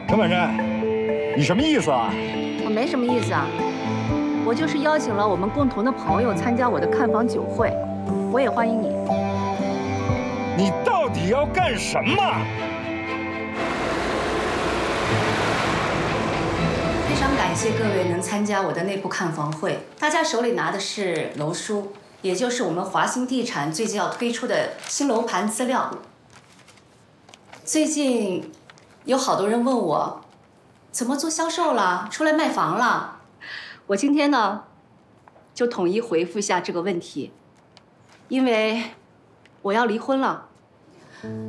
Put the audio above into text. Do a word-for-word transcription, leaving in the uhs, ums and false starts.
陈婉珍，你什么意思啊？ 我没什么意思啊，我就是邀请了我们共同的朋友参加我的看房酒会，我也欢迎你。 你到底要干什么？ 非常感谢各位能参加我的内部看房会，大家手里拿的是楼书，也就是我们华兴地产最近要推出的新楼盘资料。最近有好多人问我，怎么做销售了，出来卖房了？我今天呢，就统一回复一下这个问题，因为我要离婚了。